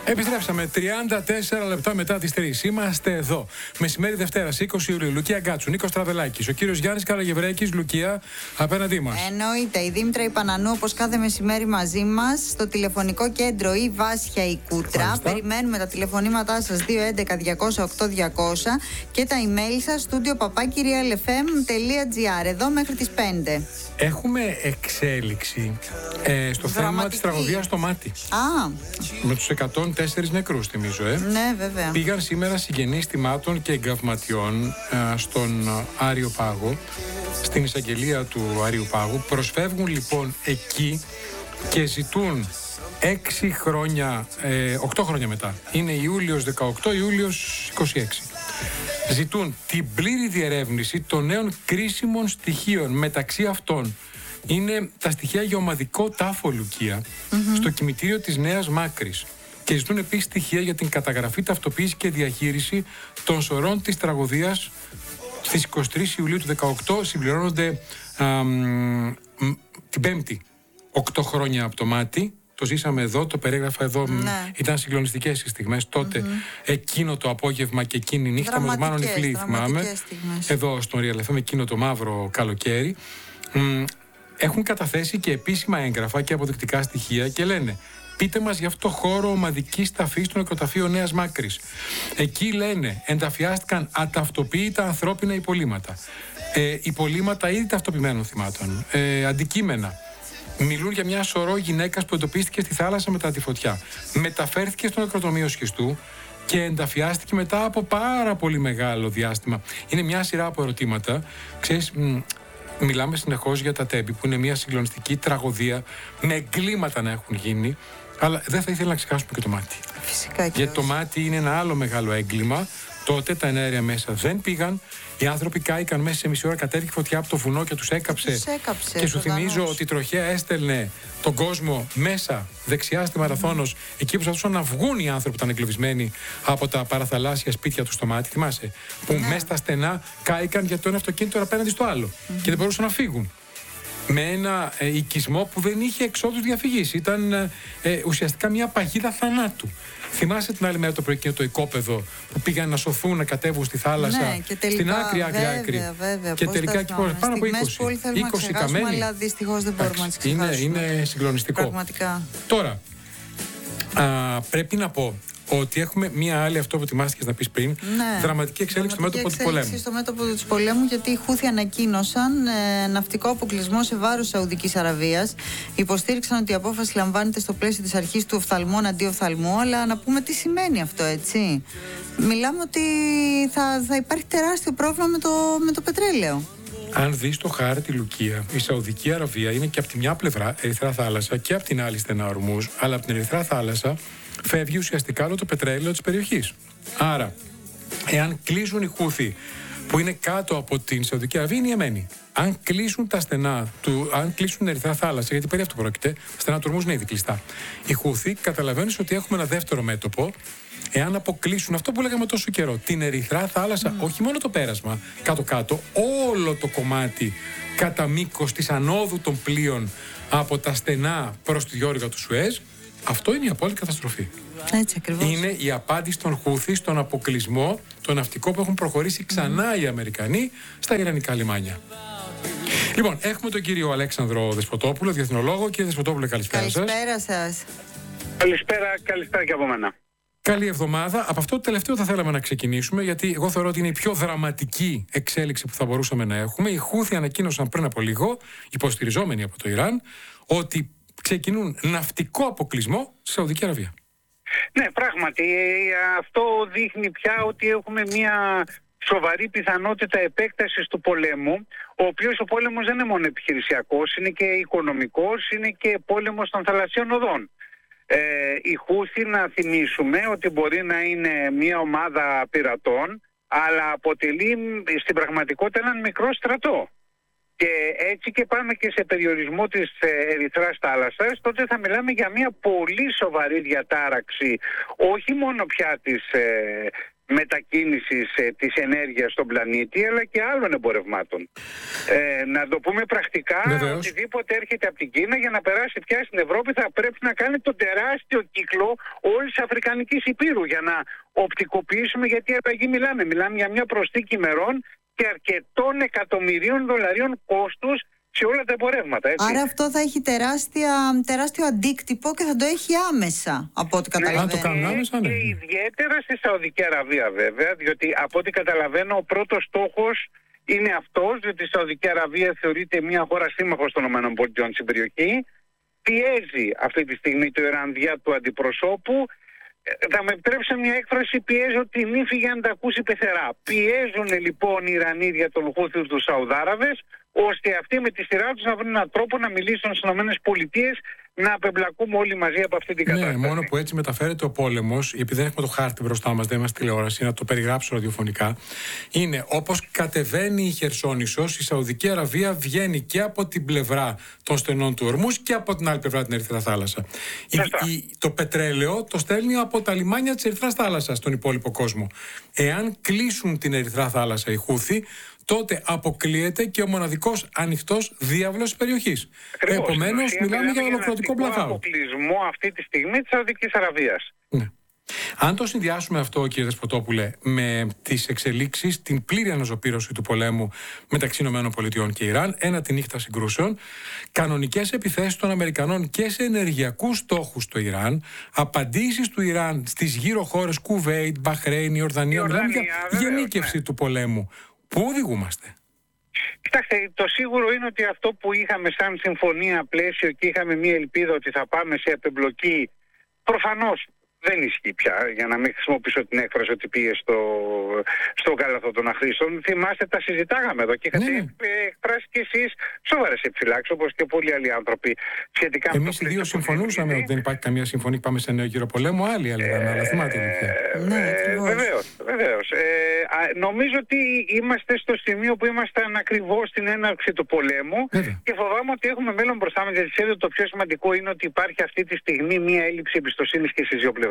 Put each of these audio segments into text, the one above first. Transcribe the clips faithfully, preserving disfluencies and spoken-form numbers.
Επιστρέψαμε τριάντα τέσσερα λεπτά μετά τις τρεις. Είμαστε εδώ. Μεσημέρι Δευτέρα, είκοσι Ιουλίου. Λουκία Γκάτσου, Νίκος Τραβελάκης, ο κύριος Γιάννης Καραγευρέκης, Λουκία, απέναντί μας. Εννοείται. Η Δήμητρα η Πανανού, όπως κάθε μεσημέρι μαζί μας, στο τηλεφωνικό κέντρο η Βάσια η Κούτρα. Μάλιστα. Περιμένουμε τα τηλεφωνήματά σας δύο έντεκα διακόσια οκτώ διακόσια και τα email σας studio παπάκι real f m τελεία g r. Εδώ μέχρι τις πέντε. Έχουμε εξέλιξη ε, στο Δραματική. θέμα της τραγωδίας στο Μάτι. Α. Με τους εκατόν τέσσερις νεκρούς, θυμίζω, ε. Ναι, βέβαια. Πήγαν σήμερα συγγενείς θυμάτων και εγκαυματιών ε, στον Άριο Πάγο, στην εισαγγελία του Άριου Πάγου. Προσφεύγουν λοιπόν εκεί και ζητούν έξι χρόνια, ε, οκτώ χρόνια μετά. Είναι Ιούλιος δεκαοκτώ, Ιούλιος είκοσι έξι. Ζητούν την πλήρη διερεύνηση των νέων κρίσιμων στοιχείων. Μεταξύ αυτών είναι τα στοιχεία για ομαδικό τάφο, Λουκία, mm-hmm. στο κημητήριο της Νέας Μάκρης. Και ζητούν επίσης στοιχεία για την καταγραφή, ταυτοποίηση και διαχείριση των σωρών της τραγωδίας. Στις είκοσι τρεις Ιουλίου του δεκαοκτώ συμπληρώνονται α, μ, την Πέμπτη οκτώ χρόνια από το Μάτι. Το ζήσαμε εδώ, το περίγραφα εδώ. Ναι. Ήταν συγκλονιστικές οι στιγμές. Τότε mm-hmm. εκείνο το απόγευμα και εκείνη η νύχτα, με μάλλον η Φλή, θυμάμαι. Εδώ στον Real εφ εμ, εκείνο το μαύρο καλοκαίρι. Μ, έχουν καταθέσει και επίσημα έγγραφα και αποδεικτικά στοιχεία και λένε: πείτε μας για αυτό το χώρο ομαδικής ταφής στο νεκροταφείο Νέας Μάκρης. Εκεί, λένε, ενταφιάστηκαν αταυτοποίητα ανθρώπινα υπολείμματα. Ε, υπολείμματα ήδη ταυτοποιημένων θυμάτων. Ε, αντικείμενα. Μιλούν για μια σωρό γυναίκας που εντοπίστηκε στη θάλασσα μετά τη φωτιά. Μεταφέρθηκε στο νεκροτομείο Σχιστού και ενταφιάστηκε μετά από πάρα πολύ μεγάλο διάστημα. Είναι μια σειρά από ερωτήματα. Ξέρεις, μ, μιλάμε συνεχώς για τα Τέμπη, που είναι μια συγκλονιστική τραγωδία, με εγκλήματα να έχουν γίνει, αλλά δεν θα ήθελα να ξεχάσουμε και το Μάτι. Φυσικά και γιατί το Μάτι είναι ένα άλλο μεγάλο έγκλημα. Τότε τα εναέρια μέσα δεν πήγαν. Οι άνθρωποι κάηκαν μέσα σε μισή ώρα, κατέβηκε φωτιά από το βουνό και τους έκαψε. Τους έκαψε και σου θυμίζω ότι η τροχέα έστελνε τον κόσμο μέσα, δεξιά στη Μαραθώνος, mm. εκεί που προσπαθούσαν να βγουν οι άνθρωποι που ήταν εγκλωβισμένοι από τα παραθαλάσσια σπίτια του στο Μάτι. Θυμάσαι, που yeah. μέσα στα στενά κάηκαν γιατί το ένα αυτοκίνητο era απέναντι στο άλλο mm-hmm. και δεν μπορούσαν να φύγουν. Με ένα ε, οικισμό που δεν είχε εξόδους διαφυγής. Ήταν ε, ε, ουσιαστικά μια παγίδα θανάτου. Θυμάσαι την άλλη μέρα το πρωί το οικόπεδο που πήγαν να σωθούν, να κατέβουν στη θάλασσα, ναι, και τελικά, στην άκρη, άκρη, βέβαια, άκρη. Βέβαια, και τελικά εκεί πάνω από είκοσι. είκοσι καμένοι. Αλλά δυστυχώς δεν μπορούμε να τις ξεχάσουμε. Είναι, είναι συγκλονιστικό. Πραγματικά. Τώρα, α, πρέπει να πω ότι έχουμε μία άλλη, αυτό που ετοιμάστηκες να πεις πριν, ναι, δραματική εξέλιξη στο μέτωπο του πολέμου. Στο μέτωπο του πολέμου, γιατί οι Χούθι ανακοίνωσαν ε, ναυτικό αποκλεισμό σε βάρος Σαουδικής Αραβίας. Υποστήριξαν ότι η απόφαση λαμβάνεται στο πλαίσιο της αρχής του οφθαλμών αντί οφθαλμού, αλλά να πούμε τι σημαίνει αυτό, έτσι. Μιλάμε ότι θα, θα υπάρχει τεράστιο πρόβλημα με το, με το πετρέλαιο. Αν δεις το χάρτη, Λουκία, η Σαουδική Αραβία είναι και από τη μια πλευρά Ερυθρά Θάλασσα και από την άλλη στενά Ορμούζ, αλλά από την Ερυθρά Θάλασσα φεύγει ουσιαστικά όλο το πετρέλαιο της περιοχής. Άρα, εάν κλείσουν οι Χούθι που είναι κάτω από την Σαουδική Αραβία, είναι η Ιεμένη. Αν κλείσουν τα στενά του, αν κλείσουν την Ερυθρά Θάλασσα, γιατί περί αυτό πρόκειται, τα στενά του Ορμούζ είναι ήδη κλειστά. Οι Χούθι καταλαβαίνεις ότι έχουμε ένα δεύτερο μέτωπο. Εάν αποκλείσουν αυτό που λέγαμε τόσο καιρό, την Ερυθρά Θάλασσα, mm. όχι μόνο το πέρασμα, κάτω-κάτω, όλο το κομμάτι κατά μήκος της ανόδου των πλοίων από τα στενά προς τη διόρυγα του Σουέζ, αυτό είναι η απόλυτη καταστροφή. Έτσι ακριβώς. Είναι η απάντηση των Χούθι στον αποκλεισμό, το ναυτικό που έχουν προχωρήσει ξανά mm. οι Αμερικανοί στα Ιρανικά λιμάνια. Λοιπόν, έχουμε τον κύριο Αλέξανδρο Δεσποτόπουλο, διεθνολόγο. Κύριε Δεσποτόπουλο, καλησπέρα σας. Καλησπέρα σας. Καλησπέρα, καλησπέρα και από μένα. Καλή εβδομάδα. Από αυτό το τελευταίο θα θέλαμε να ξεκινήσουμε, γιατί εγώ θεωρώ ότι είναι η πιο δραματική εξέλιξη που θα μπορούσαμε να έχουμε. Οι Χούθι ανακοίνωσαν πριν από λίγο, υποστηριζόμενοι από το Ιράν, ότι ξεκινούν ναυτικό αποκλεισμό στη Σαουδική Αραβία. Ναι, πράγματι. Αυτό δείχνει πια ότι έχουμε μια σοβαρή πιθανότητα επέκτασης του πολέμου, ο οποίος ο πόλεμος δεν είναι μόνο επιχειρησιακός, είναι και οικονομικός, είναι και πόλεμος των θαλασσίων οδών. Ε, οι Χούθι, να θυμίσουμε ότι μπορεί να είναι μια ομάδα πειρατών, αλλά αποτελεί στην πραγματικότητα έναν μικρό στρατό. Και έτσι και πάμε και σε περιορισμό της Ερυθράς θάλασσας, τότε θα μιλάμε για μια πολύ σοβαρή διατάραξη, όχι μόνο πια της, ε, μετακίνησης ε, της ενέργειας στον πλανήτη, αλλά και άλλων εμπορευμάτων. Ε, να το πούμε πρακτικά, Βεβαίως. οτιδήποτε έρχεται από την Κίνα για να περάσει πια στην Ευρώπη θα πρέπει να κάνει τον τεράστιο κύκλο όλης της Αφρικανικής Υπήρου για να οπτικοποιήσουμε γιατί αλλαγή μιλάμε. Μιλάμε για μια προσθήκη ημερών και αρκετών εκατομμυρίων δολαρίων κόστους σε όλα τα εμπορεύματα. Έτσι. Άρα αυτό θα έχει τεράστια, τεράστιο αντίκτυπο και θα το έχει άμεσα, από ό,τι καταλαβαίνω. Αν το κάνουν άμεσα, ναι. Και ιδιαίτερα στη Σαουδική Αραβία βέβαια, διότι από ό,τι καταλαβαίνω ο πρώτος στόχος είναι αυτός, διότι η Σαουδική Αραβία θεωρείται μια χώρα σύμμαχος των ΗΠΑ στην περιοχή, πιέζει αυτή τη στιγμή το Ιράν δια του αντιπροσώπου. Θα με επιτρέψει μια έκφραση, πιέζω την ύφη για να τα ακούσει πεθερά. Πιέζουν λοιπόν οι Ιρανοί για τον Χούθιους τους Σαουδάραβες, ώστε αυτοί με τη σειρά τους να βρουν έναν τρόπο να μιλήσουν στις ΗΠΑ, να απεμπλακούμε όλοι μαζί από αυτή την κατάσταση. Ναι, μόνο που έτσι μεταφέρεται ο πόλεμος, επειδή δεν έχουμε το χάρτη μπροστά μας, δεν είμαστε τηλεόραση, να το περιγράψω ραδιοφωνικά, είναι όπως κατεβαίνει η Χερσόνησος, η Σαουδική Αραβία βγαίνει και από την πλευρά των στενών του Ορμούς και από την άλλη πλευρά την Ερυθρά Θάλασσα. Η, η, το πετρέλαιο το στέλνει από τα λιμάνια της Ερυθράς Θάλασσας στον υπόλοιπο κόσμο. Εάν κλείσουν την Ερυθρά Θάλασσα οι Χούθοι, τότε αποκλείεται και ο μοναδικός ανοιχτός διάβλος της περιοχής. Επομένως, μιλάμε για ολοκληρωτικό blackout. Αποκλεισμό αυτή τη στιγμή της Σαουδικής Αραβίας. Ναι. Αν το συνδυάσουμε αυτό, κύριε Δεσποτόπουλε, με τις εξελίξεις, την πλήρη αναζωπήρωση του πολέμου μεταξύ ΗΠΑ και Ιράν, ένα τη νύχτα συγκρούσεων, κανονικές επιθέσεις των Αμερικανών και σε ενεργειακούς στόχους στο Ιράν, απαντήσεις του Ιράν στις γύρω χώρες Κουβέιτ, Μπαχρέιν, Ιορδανία, μιλάμε για γενίκευση ναι. του πολέμου. Πού οδηγούμαστε? Κοιτάξτε, το σίγουρο είναι ότι αυτό που είχαμε σαν συμφωνία πλαίσιο και είχαμε μία ελπίδα ότι θα πάμε σε απεμπλοκή, προφανώς δεν ισχύει πια, για να μην χρησιμοποιήσω την έκφραση ότι πήγε στο, στο κάλαθο των αχρήστων. Θυμάστε, τα συζητάγαμε εδώ και είχατε ναι. εκφράσει κι εσείς σοβαρές επιφυλάξεις, όπως και πολλοί άλλοι άνθρωποι σχετικά με το πλαίσιο. Εμείς οι δύο συμφωνούσαμε ότι δεν υπάρχει καμία συμφωνία, πάμε σε νέο γύρο πολέμου. Άλλοι έλεγαν, αλλά θυμάται ε, ναι, ε, Βεβαίως, βεβαίως. Ε, νομίζω ότι είμαστε στο σημείο που ήμασταν ακριβώς στην έναρξη του πολέμου Βέβαια. και φοβάμαι ότι έχουμε μέλλον μπροστά μας, γιατί ξέρετε το πιο σημαντικό είναι ότι υπάρχει αυτή τη στιγμή μια έλλειψη εμπιστοσύνης και στις δύο πλευρές.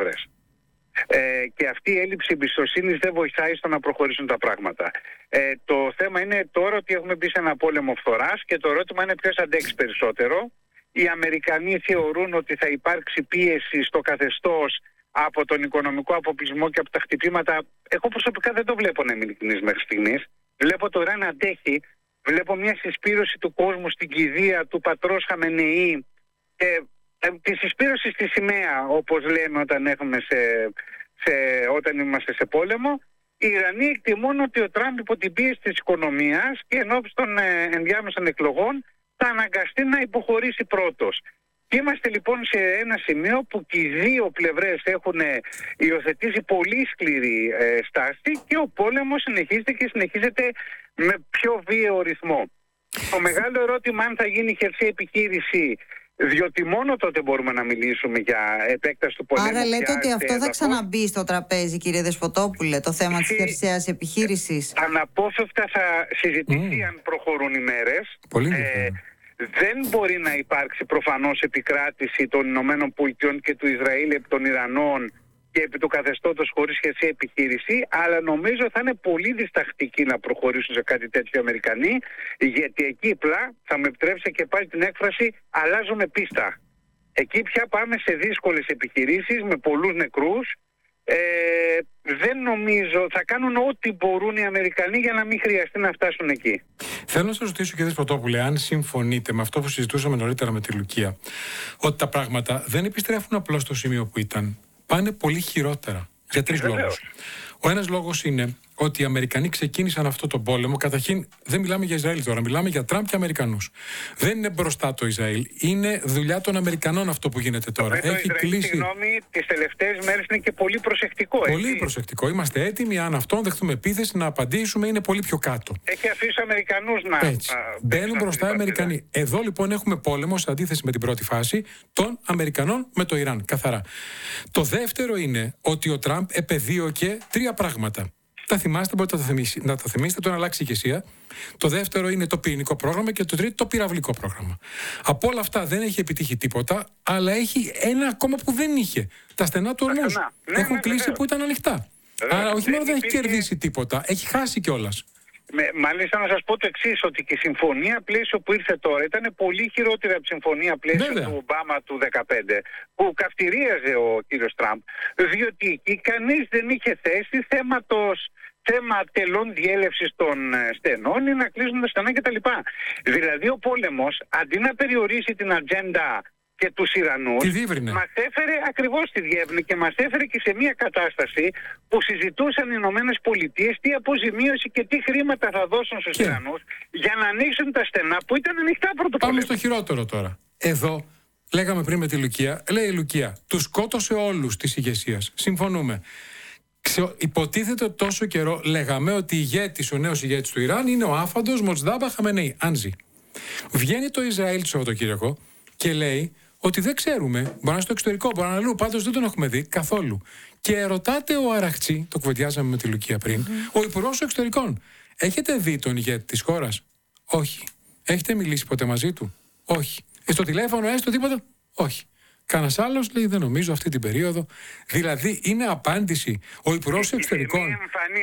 Ε, και αυτή η έλλειψη εμπιστοσύνης δεν βοηθάει στο να προχωρήσουν τα πράγματα. Ε, το θέμα είναι τώρα ότι έχουμε μπει σε ένα πόλεμο φθοράς και το ερώτημα είναι ποιος αντέξει περισσότερο. Οι Αμερικανοί θεωρούν ότι θα υπάρξει πίεση στο καθεστώς από τον οικονομικό αποκλεισμό και από τα χτυπήματα. Εγώ προσωπικά δεν το βλέπω, να είμαι ειλικρινής μέχρι στιγμής. Βλέπω το Ιράν να αντέχει. Βλέπω μια συσπήρωση του κόσμου στην κηδεία του πατρός Χαμενεή και ε, τη συσπήρωση στη σημαία, όπως λέμε όταν, έχουμε σε, σε, όταν είμαστε σε πόλεμο. Οι Ιρανοί εκτιμούν ότι ο Τραμπ υπό την πίεση της οικονομίας και ενώπιση των ε, ενδιάμεσων εκλογών θα αναγκαστεί να υποχωρήσει πρώτος. Και είμαστε λοιπόν σε ένα σημείο που και οι δύο πλευρές έχουν υιοθετήσει πολύ σκληρή ε, στάση και ο πόλεμος συνεχίζεται και συνεχίζεται με πιο βίαιο ρυθμό. Το μεγάλο ερώτημα αν θα γίνει χερσή επιχείρηση, διότι μόνο τότε μπορούμε να μιλήσουμε για επέκταση του πολέμου. Άρα λέτε ότι αυτό θα ξαναμπεί στο τραπέζι, κύριε Δεσποτόπουλε, το θέμα της χερσαίας επιχείρησης? Αναπόφευκτα θα συζητηθεί mm. αν προχωρούν οι μέρες. Πολύ ε, δεν μπορεί να υπάρξει προφανώς επικράτηση των Ηνωμένων Πολιτειών και του Ισραήλ επί των Ιρανών και επί του καθεστώτος χωρίς χερσή επιχείρηση, αλλά νομίζω θα είναι πολύ διστακτικοί να προχωρήσουν σε κάτι τέτοιο οι Αμερικανοί, γιατί εκεί πλά, θα με επιτρέψετε και πάλι την έκφραση, αλλάζουμε πίστα. Εκεί πια πάμε σε δύσκολες επιχειρήσεις με πολλούς νεκρούς. Ε, δεν νομίζω, θα κάνουν ό,τι μπορούν οι Αμερικανοί για να μην χρειαστεί να φτάσουν εκεί. Θέλω να σας ρωτήσω, κύριε Δεσποτόπουλε, αν συμφωνείτε με αυτό που συζητούσαμε νωρίτερα με τη Λουκία, ότι τα πράγματα δεν επιστρέφουν απλώς στο σημείο που ήταν. Πάνε πολύ χειρότερα. Για τρεις λόγους. Ο ένας λόγος είναι ότι οι Αμερικανοί ξεκίνησαν αυτό το πόλεμο. Καταρχήν, δεν μιλάμε για Ισραήλ τώρα, μιλάμε για Τραμπ και Αμερικανούς. Δεν είναι μπροστά το Ισραήλ. Είναι δουλειά των Αμερικανών αυτό που γίνεται τώρα. Έχει Ισραήλ, κλείσει. Συγγνώμη, τις τελευταίες μέρες είναι και πολύ προσεκτικό. Πολύ έτσι? προσεκτικό. Είμαστε έτοιμοι, αν αυτόν δεχτούμε επίθεση, να απαντήσουμε, είναι πολύ πιο κάτω. Έχει αφήσει Αμερικανούς να. Έτσι. Α, Μπαίνουν μπροστά οι Αμερικανοί. Εδώ λοιπόν έχουμε πόλεμο, σε αντίθεση με την πρώτη φάση, των Αμερικανών με το Ιράν. Καθαρά. Το δεύτερο είναι ότι ο Τραμπ επεδίωκε τρία πράγματα. Τα θυμάστε, μπορείτε να τα, θυμίσει, να τα θυμίσετε, το να αλλάξει η ηγεσία. Το δεύτερο είναι το πυρηνικό πρόγραμμα και το τρίτο το πυραυλικό πρόγραμμα. Από όλα αυτά δεν έχει επιτύχει τίποτα, αλλά έχει ένα ακόμα που δεν είχε. Τα στενά του Ορμούς. Έχουν ναι, κλείσει ναι, που ήταν ανοιχτά. Άρα όχι μόνο δεν έχει υπήρχε... κερδίσει τίποτα, έχει χάσει κιόλας. Με, μάλιστα να σας πω το εξής, ότι και η συμφωνία πλαίσιο που ήρθε τώρα ήταν πολύ χειρότερη από τη συμφωνία πλαίσιο Βέβαια. του Ομπάμα του δεκαπέντε, που καυτηρίαζε ο κύριος Τραμπ, διότι εκεί κανείς δεν είχε θέσει θέματος, θέμα τελών διέλευσης των στενών ή να κλείσουν τα στενά κτλ. Δηλαδή ο πόλεμος, αντί να περιορίσει την ατζέντα και τους Ιρανούς, μας έφερε ακριβώς τη διεύνη και μας έφερε και σε μια κατάσταση που συζητούσαν οι Ηνωμένες Πολιτείες τι αποζημίωση και τι χρήματα θα δώσουν στους και... Ιρανούς για να ανοίξουν τα στενά που ήταν ανοιχτά πρώτο πόλεμο. Πάμε στο χειρότερο τώρα. Εδώ, λέγαμε πριν με τη Λουκία, λέει η Λουκία, τους σκότωσε όλους της ηγεσίας. Συμφωνούμε. Ξε... Υποτίθεται ότι τόσο καιρό λέγαμε ότι ηγέτης, ο νέος ηγέτης του Ιράν είναι ο άφαντος Μοτζντάμπα Χαμενεϊ, αν ζει. Βγαίνει το Ισραήλ το Σαββατοκύριακο και λέει ότι δεν ξέρουμε, μπορεί να είναι στο εξωτερικό, μπορεί να είναι αλλού, πάντως δεν τον έχουμε δει καθόλου. Και ρωτάτε ο Αραχτσί, το κουβεντιάζαμε με τη Λουκία πριν, mm. ο υπουργός εξωτερικών, έχετε δει τον ηγέτη της χώρας? Όχι. Έχετε μιλήσει ποτέ μαζί του? Όχι. Ε, στο τηλέφωνο έστω τίποτα? Όχι. Κανένας άλλος λέει δεν νομίζω αυτή την περίοδο. Δηλαδή είναι απάντηση ο υπουργός εξωτερικών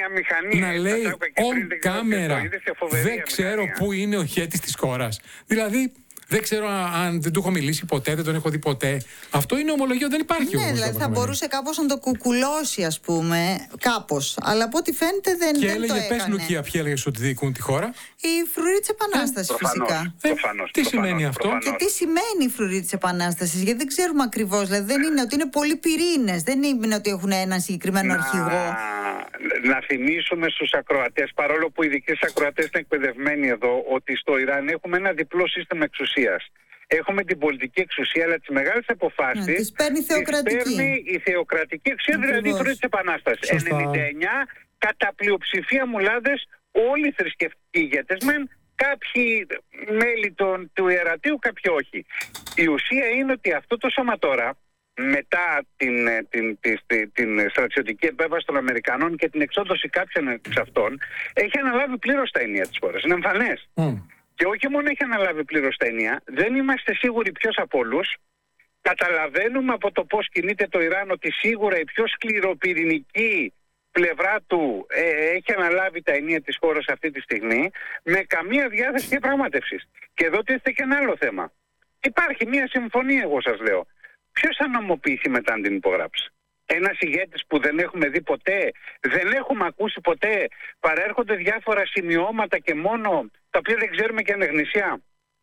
να λέει on κάμερα δεν ξέρω πού είναι ο ηγέτης της χώρας. Δηλαδή δεν ξέρω αν δεν του έχω μιλήσει ποτέ, δεν τον έχω δει ποτέ. Αυτό είναι ομολογία, δεν υπάρχει. Ναι, όμως, δηλαδή θα μπορούσε κάπως να το κουκουλώσει, ας πούμε, κάπως. Αλλά από ό,τι φαίνεται δεν, και δεν έλεγε, το έκανε. Πες Λουκία, ποιοι έλεγε ότι διοικούν τη χώρα? Η φρουρή της Επανάστασης, ε, φυσικά. Προφανώς, προφανώς, τι προφανώς, σημαίνει αυτό? προφανώς. Και τι σημαίνει η φρουρή της Επανάστασης? Γιατί δεν ξέρουμε ακριβώς. Δηλαδή δεν είναι ότι είναι πολλοί πυρήνες. Δεν είναι ότι έχουν έναν συγκεκριμένο να, αρχηγό. Να θυμίσουμε στους ακροατές, παρόλο που οι δικοί σας ακροατές είναι εκπαιδευμένοι εδώ, ότι στο Ιράν έχουμε ένα διπλό σύστημα εξουσίας. Έχουμε την πολιτική εξουσία, αλλά τις μεγάλες αποφάσεις ναι, τις παίρνει θεοκρατική. Τις παίρνει η θεοκρατική εξουσία, Ακριβώς. δηλαδή η φρουρή της Επανάστασης. ενενήντα εννιά κατά πλειοψηφία μουλάδες, όλοι οι θρησκευτικοί ηγέτες μεν, κάποιοι μέλη των, του ιερατείου, κάποιοι όχι. Η ουσία είναι ότι αυτό το σώμα τώρα, μετά την, την, την, την, την στρατιωτική επέμβαση των Αμερικανών και την εξόδωση κάποιων εξ αυτών, έχει αναλάβει πλήρως τα ενία της χώρας. Είναι εμφανές. Mm. Και όχι μόνο έχει αναλάβει πλήρως τα ενία, δεν είμαστε σίγουροι ποιος από όλους. Καταλαβαίνουμε από το πώς κινείται το Ιράν ότι σίγουρα η πιο σκληροπυρηνική πλευρά του ε, έχει αναλάβει τα ενία της χώρας αυτή τη στιγμή, με καμία διάθεση διαπραγμάτευσης. Και εδώ τίθεται και ένα άλλο θέμα. Υπάρχει μια συμφωνία, εγώ σας λέω. Ποιος θα νομοποιηθεί μετά αν την υπογράψει? Ένας ηγέτης που δεν έχουμε δει ποτέ, δεν έχουμε ακούσει ποτέ, παρέρχονται διάφορα σημειώματα και μόνο, τα οποία δεν ξέρουμε και αν είναι γνησιά.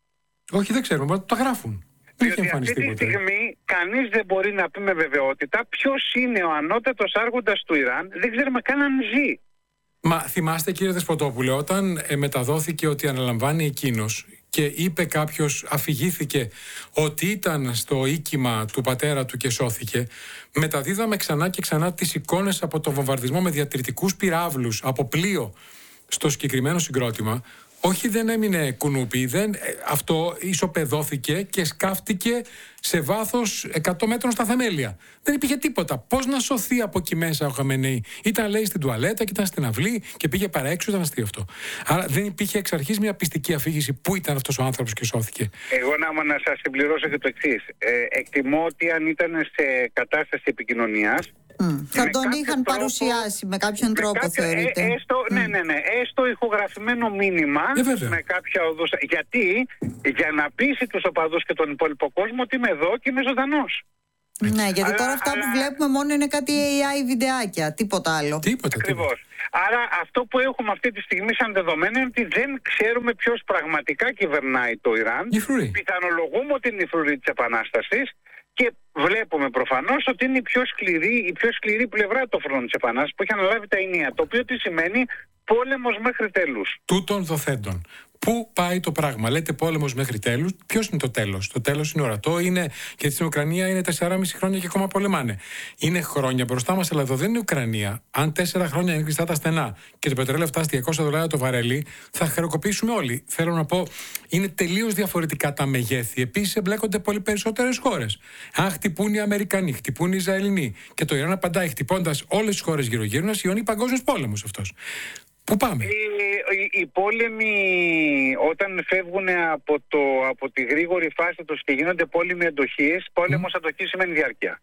Όχι, δεν ξέρουμε, το γράφουν. Διότι αυτή τη στιγμή κανείς δεν μπορεί να πει με βεβαιότητα ποιος είναι ο ανώτατος άρχοντας του Ιράν, δεν ξέρουμε καν αν ζει. Μα θυμάστε, κύριε Δεσποτόπουλε, όταν ε, μεταδόθηκε ότι αναλαμβάνει εκείνος και είπε κάποιος, αφηγήθηκε ότι ήταν στο οίκημα του πατέρα του και σώθηκε, μεταδίδαμε ξανά και ξανά τις εικόνες από το βομβαρδισμό με διατριτικούς πυράβλους από πλοίο στο συγκεκριμένο συγκρότημα. Όχι, δεν έμεινε κουνούπι, δεν, αυτό ισοπεδώθηκε και σκάφτηκε σε βάθος εκατό μέτρων στα θεμέλια. Δεν υπήρχε τίποτα. Πώς να σωθεί από εκεί μέσα ο Χαμενεϊ? Ήταν, λέει, στην τουαλέτα και ήταν στην αυλή και πήγε παραέξω, ήταν αστείο αυτό. Άρα δεν υπήρχε εξ αρχής μια πιστική αφήγηση πού ήταν αυτός ο άνθρωπος και σώθηκε. Εγώ να, να σας συμπληρώσω και το εξής. Ε, εκτιμώ ότι αν ήταν σε κατάσταση επικοινωνίας, Mm. θα τον είχαν τρόπο, παρουσιάσει με κάποιον με τρόπο, κάποιο, θεωρείτε. Ε, έστω, mm. Ναι, ναι, ναι. Έστω ηχογραφημένο μήνυμα ε, με κάποια οδούς. Γιατί? Για να πείσει τους οπαδούς και τον υπόλοιπο κόσμο ότι είμαι εδώ και είμαι ζωντανός. Ναι, γιατί αλλά, τώρα αυτά αλλά... που βλέπουμε μόνο είναι κάτι έι άι βιντεάκια, τίποτα άλλο. Τίποτα, ακριβώς. Άρα αυτό που έχουμε αυτή τη στιγμή σαν δεδομένο είναι ότι δεν ξέρουμε ποιος πραγματικά κυβερνάει το Ιράν. Πιθανολογούμε ότι είναι η φρουρή της Επανάστασης. Και βλέπουμε προφανώς ότι είναι η πιο σκληρή, η πιο σκληρή πλευρά του φρόνου της Επανάστασης που έχει αναλάβει τα ενία. Το οποίο τι σημαίνει? Πόλεμος μέχρι τέλους. Τούτων δοθέντων. Πού πάει το πράγμα? Λέτε πόλεμος μέχρι τέλους. Ποιος είναι το τέλος? Το τέλος είναι ορατό. Είναι, γιατί στην Ουκρανία είναι τέσσερα και μισό χρόνια και ακόμα πολεμάνε. Είναι χρόνια μπροστά μας, αλλά εδώ δεν είναι Ουκρανία. Αν τέσσερα χρόνια είναι κλειστά τα στενά και το πετρέλαιο φτάσει διακόσια δολάρια το βαρέλι, θα χρεοκοπήσουμε όλοι. Θέλω να πω, είναι τελείως διαφορετικά τα μεγέθη. Επίσης εμπλέκονται πολύ περισσότερες χώρες. Αν χτυπούν οι Αμερικανοί, χτυπούν οι Ισραηλινοί και το Ιράν απαντάει χτυπώντας όλες τις χώρες γύρω-γύρω, να σιώνει παγκόσμιος πόλεμος αυτός. Πού πάμε? Οι, οι, οι πόλεμοι όταν φεύγουν από, το, από τη γρήγορη φάση τους και γίνονται πόλεμοι εντοχής, πόλεμος mm. αντοχής σημαίνει διάρκεια.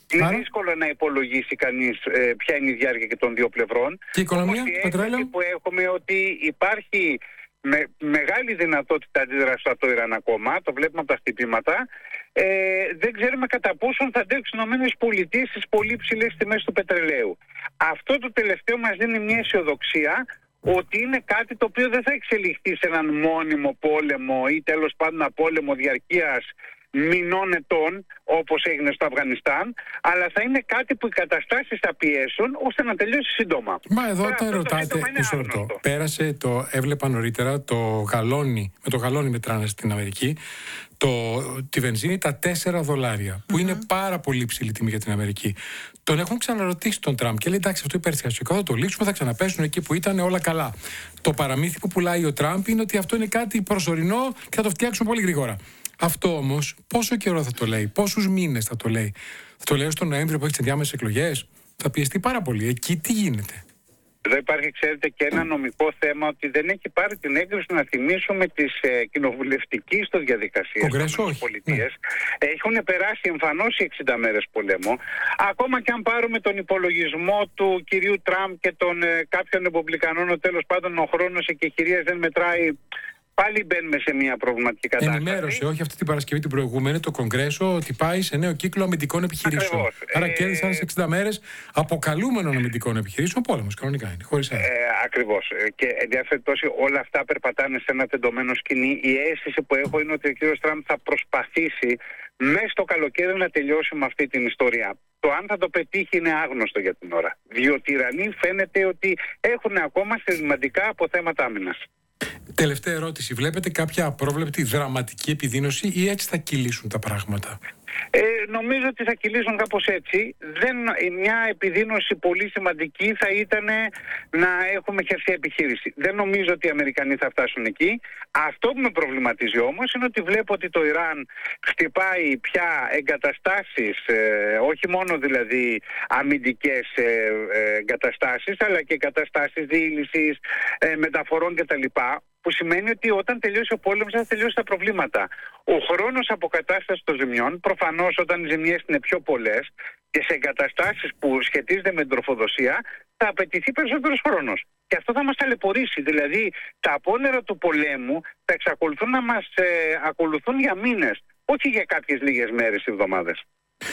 Είναι Άρα... δύσκολο να υπολογίσει κανείς ε, ποια είναι η διάρκεια και των δύο πλευρών. Και η οικονομία, η πετρέλαιο. που έχουμε ότι υπάρχει με μεγάλη δυνατότητα αντίδραση από το Ιράν ακόμα, το βλέπουμε από τα χτυπήματα. Ε, δεν ξέρουμε κατά πόσον θα αντέξουν οι ΗΠΑ στις πολύ ψηλές τιμές του πετρελαίου. Αυτό το τελευταίο μας δίνει μια αισιοδοξία ότι είναι κάτι το οποίο δεν θα εξελιχθεί σε έναν μόνιμο πόλεμο ή τέλος πάντων ένα πόλεμο διαρκείας μηνών ετών, όπως έγινε στο Αφγανιστάν, αλλά θα είναι κάτι που οι καταστάσεις θα πιέσουν ώστε να τελειώσει σύντομα. Μα εδώ όταν ρωτάτε, μισό λεπτό, πέρασε το, έβλεπα νωρίτερα, το γαλόνι, με το γαλόνι μετράνε στην Αμερική, το, τη βενζίνη τα τέσσερα δολάρια, που mm-hmm. είναι πάρα πολύ ψηλή τιμή για την Αμερική. Τον έχουν ξαναρωτήσει τον Τραμπ και λέει: εντάξει, αυτό υπερθιαστικό θα το λύσουμε, θα ξαναπέσουν εκεί που ήταν όλα καλά. Το παραμύθι που πουλάει ο Τραμπ είναι ότι αυτό είναι κάτι προσωρινό και θα το φτιάξουν πολύ γρήγορα. Αυτό όμως, πόσο καιρό θα το λέει, πόσους μήνες θα το λέει? Θα το λέει στον Νοέμβριο που έχει τις ενδιάμεσες εκλογές? Θα πιεστεί πάρα πολύ. Εκεί τι γίνεται? Εδώ υπάρχει, ξέρετε, και ένα νομικό θέμα ότι δεν έχει πάρει την έγκριση, να θυμίσουμε, της ε, κοινοβουλευτικής στο διαδικασία. Κογκρέσο, όχι. Ναι. Έχουν περάσει εμφανώς οι εξήντα μέρες πολέμου. Ακόμα και αν πάρουμε τον υπολογισμό του κυρίου Τραμπ και των ε, κάποιων ρεπουμπλικανών, τέλος πάντων ο χρόνος εκεχηρίας δεν μετράει. Πάλι μπαίνουμε σε μια προβληματική κατάσταση. Ενημέρωσε, όχι αυτή την Παρασκευή την προηγούμενη, το Κογκρέσο, ότι πάει σε νέο κύκλο αμυντικών επιχειρήσεων. Ακριβώς. Άρα ε... κέρδισαν σε εξήντα μέρες αποκαλούμενων αμυντικών επιχειρήσεων πόλεμος. Κανονικά είναι. Χωρίς ε, Ακριβώς. Και ενδιαφέρει τόσο, όλα αυτά περπατάνε σε ένα τεντωμένο σκηνή. Η αίσθηση που έχω είναι ότι ο κ. Τραμπ θα προσπαθήσει μέσα στο καλοκαίρι να τελειώσει με αυτή την ιστορία. Το αν θα το πετύχει είναι άγνωστο για την ώρα. Διότι οι Ιρανοί φαίνεται ότι έχουν ακόμα σημαντικά αποθέματα άμυνας. Τελευταία ερώτηση. Βλέπετε κάποια απρόβλεπτη δραματική επιδείνωση ή έτσι θα κυλήσουν τα πράγματα? Ε, νομίζω ότι θα κυλήσουν κάπως έτσι. Δεν, μια επιδείνωση πολύ σημαντική θα ήταν να έχουμε χερσαία επιχείρηση. Δεν νομίζω ότι οι Αμερικανοί θα φτάσουν εκεί. Αυτό που με προβληματίζει όμως είναι ότι βλέπω ότι το Ιράν χτυπάει πια εγκαταστάσεις, ε, όχι μόνο δηλαδή αμυντικές ε, ε, εγκαταστάσεις, αλλά και εγκαταστάσεις διήλυσης, ε, μεταφορών κτλ. Που σημαίνει ότι όταν τελειώσει ο πόλεμος θα τελειώσει τα προβλήματα. Ο χρόνος αποκατάστασης των ζημιών, προφανώς όταν οι ζημιές είναι πιο πολλές και σε εγκαταστάσεις που σχετίζονται με την τροφοδοσία, θα απαιτηθεί περισσότερος χρόνος. Και αυτό θα μας ταλαιπωρήσει. Δηλαδή τα απόνερα του πολέμου θα εξακολουθούν να μας ε, ακολουθούν για μήνες, όχι για κάποιες λίγες μέρες ή εβδομάδες.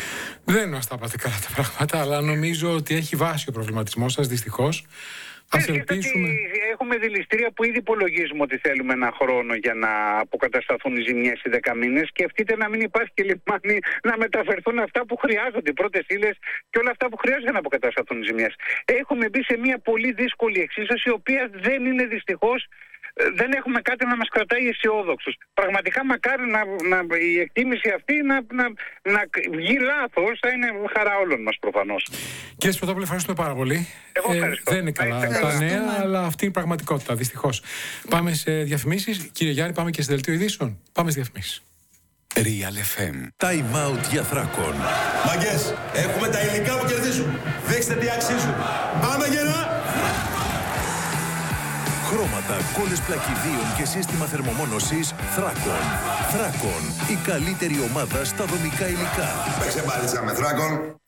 Δεν μας τα πάτε καλά τα πράγματα, αλλά νομίζω ότι έχει βάσει ο προβληματισμός σας, δυστυχώς. Ας ελπίσουμε. Έχουμε δηληστήρια που ήδη υπολογίζουμε ότι θέλουμε ένα χρόνο για να αποκατασταθούν οι ζημιές οι δέκα μήνες. Σκεφτείτε να μην υπάρχει και λιμάνι, να μεταφερθούν αυτά που χρειάζονται, οι πρώτες ύλες και όλα αυτά που χρειάζονται να αποκατασταθούν οι ζημιές. Έχουμε μπει σε μια πολύ δύσκολη εξίσωση, η οποία δεν είναι δυστυχώς. Δεν έχουμε κάτι να μας κρατάει αισιόδοξους. Πραγματικά μακάρι να, να, η εκτίμηση αυτή να, να, να βγει λάθος, θα είναι χαρά όλων μας προφανώς. Κύριε Σποτόπουλε, ευχαριστούμε πάρα πολύ. Εγώ ευχαριστώ. Ε, δεν είναι καλά τα νέα, αλλά αυτή είναι η πραγματικότητα, δυστυχώς. Πάμε σε διαφημίσεις. Κύριε Γιάννη, πάμε και σε δελτίο ειδήσεων. Πάμε στις διαφημίσεις. Real εφ εμ. Time out για Θράκων. Μαγκές, έχουμε τα υλικά που κερδίζουν. Δείξτε τι αξίζουν. Πάμε γερά! Χρώματα, κόλλες πλακιδίων και σύστημα θερμομόνωσης Θράκων. Θράκων, η καλύτερη ομάδα στα δομικά υλικά. Παίξε μπάλιτσα με Θράκων.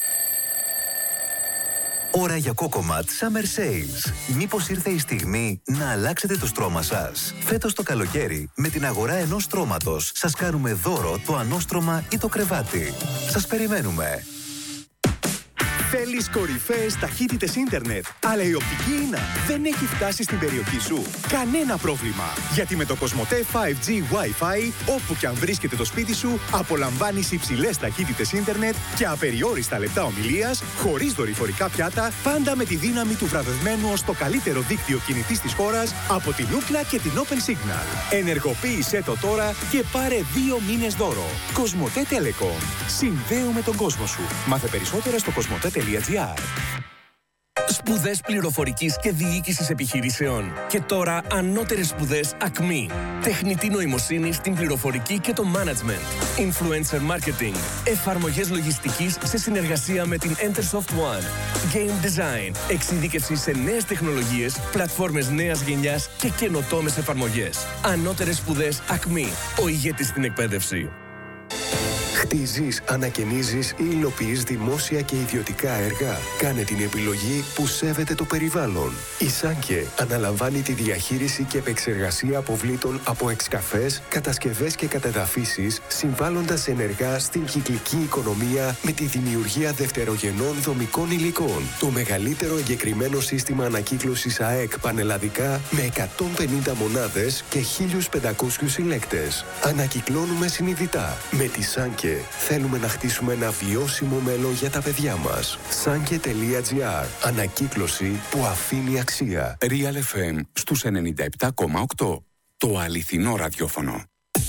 Ώρα για Κόκοματ Summer Sales. Μήπως ήρθε η στιγμή να αλλάξετε το στρώμα σας? Φέτος το καλοκαίρι, με την αγορά ενός στρώματος, σας κάνουμε δώρο το ανώστρωμα ή το κρεβάτι. Σας περιμένουμε. Θέλεις κορυφαίες ταχύτητες ίντερνετ, αλλά η οπτική ίνα δεν έχει φτάσει στην περιοχή σου? Κανένα πρόβλημα, γιατί με το Κοσμοτέ φάιβ τζι Wi-Fi, όπου και αν βρίσκεται το σπίτι σου, απολαμβάνεις υψηλές ταχύτητες ίντερνετ και απεριόριστα λεπτά ομιλίας, χωρίς δορυφορικά πιάτα, πάντα με τη δύναμη του βραβευμένου ως το καλύτερο δίκτυο κινητής της χώρας από την Ookla και την Open Signal. Ενεργοποίησέ το τώρα και πάρε δύο μήνες δώρο. Κοσμοτέ Telecom. Συνδέουμε τον κόσμο σου. Μάθε περισσότερα στο κοσμοτέ τελεία τζι άρ. Σπουδές πληροφορικής και διοίκησης επιχειρήσεων. Και τώρα ανώτερες σπουδές ΑΚΜΗ. Τεχνητή νοημοσύνη στην πληροφορική και το management. Influencer marketing. Εφαρμογές λογιστικής σε συνεργασία με την Entersoft One. Game design. Εξειδίκευση σε νέες τεχνολογίες, πλατφόρμες νέας γενιάς και καινοτόμες εφαρμογές. Ανώτερες σπουδές ΑΚΜΗ. Ο ηγέτης στην εκπαίδευση. Κτίζεις, ανακαινίζεις ή υλοποιείς δημόσια και ιδιωτικά έργα. Κάνε την επιλογή που σέβεται το περιβάλλον. Η Σάνκε αναλαμβάνει τη διαχείριση και επεξεργασία αποβλήτων από εξκαφές, κατασκευές και κατεδαφίσεις, συμβάλλοντας ενεργά στην κυκλική οικονομία με τη δημιουργία δευτερογενών δομικών υλικών. Το μεγαλύτερο εγκεκριμένο σύστημα ανακύκλωσης ΑΕΚ πανελλαδικά με εκατόν πενήντα μονάδες και χίλιους πεντακόσιους συλλέκτες. Ανακυκλώνουμε συνειδητά. Με τη Σάνκε θέλουμε να χτίσουμε ένα βιώσιμο μέλλον για τα παιδιά μας. Σάνκε τελεία τζι άρ. Ανακύκλωση που αφήνει αξία. Real εφ εμ στους ενενήντα επτά κόμμα οκτώ. Το αληθινό ραδιόφωνο.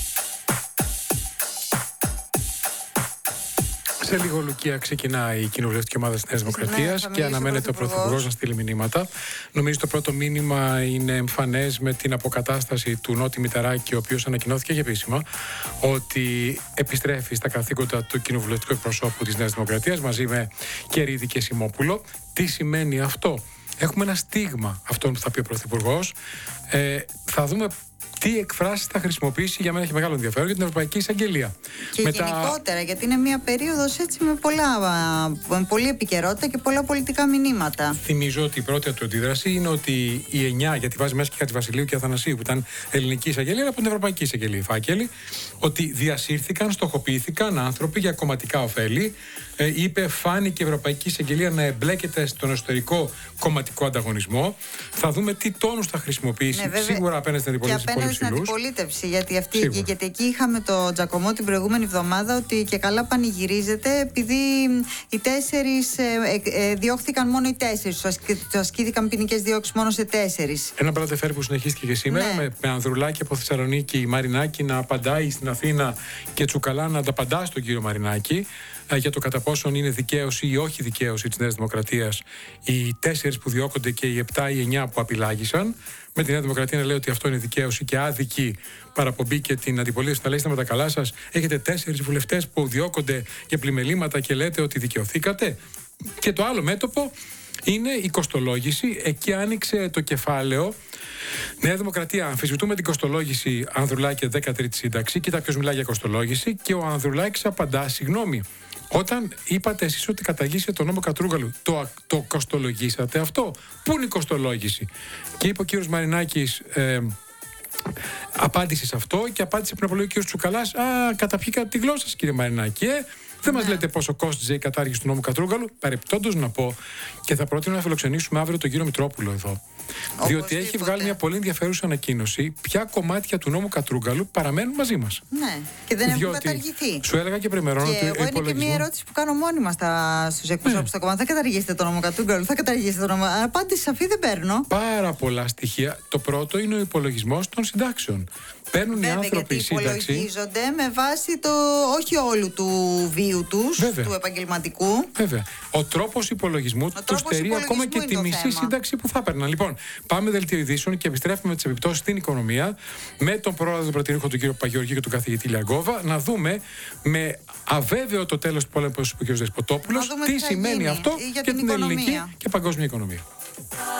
Σε λίγο, Λουκία, ξεκινάει η κοινοβουλευτική ομάδα της Νέας Δημοκρατίας και αναμένεται ο Πρωθυπουργός να στείλει μηνύματα. Νομίζω το πρώτο μήνυμα είναι εμφανές με την αποκατάσταση του Νότι Μητσοτάκη, ο οποίος ανακοινώθηκε επίσημα ότι επιστρέφει στα καθήκοντα του κοινοβουλευτικού εκπροσώπου της Νέας Δημοκρατίας μαζί με Κερίδη και Σιμόπουλο. Τι σημαίνει αυτό? Έχουμε ένα στίγμα αυτόν που θα πει ο Πρωθυπουργός. Ε, θα δούμε τι εκφράσεις θα χρησιμοποιήσει. Για μένα έχει μεγάλο ενδιαφέρον για την Ευρωπαϊκή Εισαγγελία. Και Μετά... γενικότερα, γιατί είναι μια περίοδος έτσι με πολλά, με πολλή επικαιρότητα και πολλά πολιτικά μηνύματα. Θυμίζω ότι η πρώτη του αντίδραση είναι ότι οι εννιά, γιατί βάζει μέσα και Χατζηβασιλείου και Αθανασίου, που ήταν ελληνική εισαγγελία, από την Ευρωπαϊκή Εισαγγελία οι φάκελοι, ότι διασύρθηκαν, στοχοποιήθηκαν άνθρωποι για κομματικά ωφέλη. Ε, είπε, φάνηκε η Ευρωπαϊκή Εισαγγελία να εμπλέκεται στον εσωτερικό κομματικό ανταγωνισμό. Θα δούμε τι τόνους θα χρησιμοποιήσει. Ναι, σίγουρα απέναντι στην αντιπολίτευση. Στην αντιπολίτευση, γιατί, αυτή, και, γιατί εκεί είχαμε το Τζακωμό την προηγούμενη εβδομάδα ότι και καλά πανηγυρίζεται επειδή οι τέσσερις ε, ε, διώχθηκαν μόνο οι τέσσερις, του ασκήθηκαν ποινικές διώξεις μόνο σε τέσσερις. Ένα μπραντεφέρ που συνεχίστηκε και σήμερα, ναι, με, με Ανδρουλάκη από Θεσσαλονίκη, η Μαρινάκη να απαντάει στην Αθήνα και Τσουκαλά να ανταπαντά στον κύριο Μαρινάκη ε, για το κατά πόσον είναι δικαίωση ή όχι δικαίωση της Νέας Δημοκρατίας οι τέσσερις που διώκονται και οι επτά ή εννιά που απειλάγησαν. Με τη Νέα Δημοκρατία να λέει ότι αυτό είναι δικαίωση και άδικη παραπομπή και την αντιπολίτευση να λέει: είστε με τα καλά σας. Έχετε τέσσερις βουλευτές που διώκονται για πλημελήματα και λέτε ότι δικαιωθήκατε. Και το άλλο μέτωπο είναι η κοστολόγηση. Εκεί άνοιξε το κεφάλαιο. Νέα Δημοκρατία, αμφισβητούμε την κοστολόγηση Ανδρουλάκη δέκατη σύνταξη. Κοίτα ποιος μιλάει για κοστολόγηση. Και ο Ανδρουλάκης απαντά: συγγνώμη, όταν είπατε εσείς ότι καταργήσετε τον νόμο Κατρούγκαλου, το, το κοστολογήσατε αυτό? Πού είναι η κοστολόγηση? Και είπε ο κύριος Μαρινάκης, ε, απάντησε σε αυτό και απάντησε πριν από λίγο ο κύριος Τσουκαλάς: α, καταπιήκατε τη γλώσσα σας, κύριε Μαρινάκη, ε. Δεν μας λέτε πόσο κόστιζε η κατάργηση του νόμου Κατρούγκαλου. Παρεπτόντως να πω, και θα πρότεινα να φιλοξενήσουμε αύριο τον κύριο Μητρόπουλο εδώ. Όπως διότι έχει τίποτε. βγάλει μια πολύ ενδιαφέρουσα ανακοίνωση ποια κομμάτια του νόμου Κατρούγκαλου παραμένουν μαζί μας. Ναι, και δεν έχουν καταργηθεί. Σου έλεγα και πρημερών ότι. Εγώ είναι και μια ερώτηση που κάνω μόνιμα στους εκπροσώπους στα κομμάτια. Θα καταργήσετε τον νόμο Κατρούγκαλου, θα καταργήσετε τον νόμο. Απάντηση σαφή δεν παίρνω. Πάρα πολλά στοιχεία. Το πρώτο είναι ο υπολογισμός των συντάξεων. Παίρνουν Βέβαια, οι άνθρωποι γιατί σύνταξη. Υπολογίζονται με βάση το όχι όλου του βίου τους, Βέβαια. του επαγγελματικού. Βέβαια. Ο τρόπος υπολογισμού του στερεί ακόμα και τη μισή θέμα. σύνταξη που θα έπαιρναν. Λοιπόν, πάμε δελτίο ειδήσεων και επιστρέφουμε με τις επιπτώσεις στην οικονομία με τον πρόεδρο του Πρατηρύχου, τον κύριο Παγιώργη, και τον καθηγητή Λιαγκόβα, να δούμε με αβέβαιο το τέλος του πόλεμου, όπως είπε ο κ. Δεσποτόπουλος, τι σημαίνει αυτό για, για την, την ελληνική και παγκόσμια οικονομία.